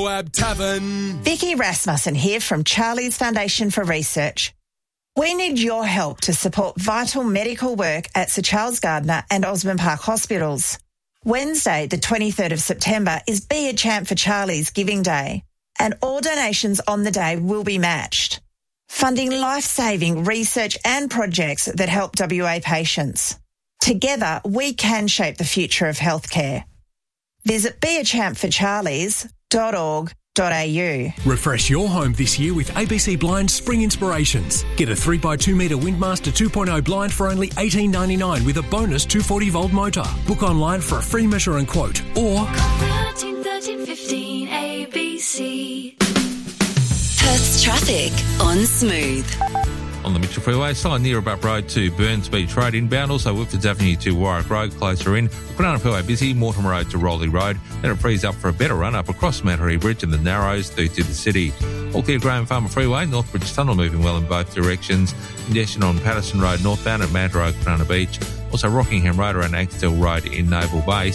Moab Tavern. Vicky Rasmussen here from Charlie's Foundation for Research. We need your help to support vital medical work at Sir Charles Gardner and Osborne Park Hospitals. Wednesday, the 23rd of September, is Be a Champ for Charlie's Giving Day, and all donations on the day will be matched, funding life-saving research and projects that help WA patients. Together, we can shape the future of healthcare. Visit beachampforcharlies.org.au. Refresh your home this year with ABC Blind Spring Inspirations. Get a 3x2 metre Windmaster 2.0 blind for only $18.99 with a bonus 240-volt motor. Book online for a free measure and quote, or 13 15 ABC. Perth's traffic on Smooth. On the Mitchell Freeway, silent near Abrupt Road to Burns Beach Road inbound, also Whitfords Avenue to Warwick Road closer in. Banana Freeway busy, Mortimer Road to Rowley Road, then it frees up for a better run up across Mantaree Bridge and the Narrows through to the city. All clear Graham Farmer Freeway, Northbridge Tunnel moving well in both directions. Congestion on Patterson Road northbound at Manta Oak, Banana Beach. Also Rockingham Road around Axtell Road in Naval Base.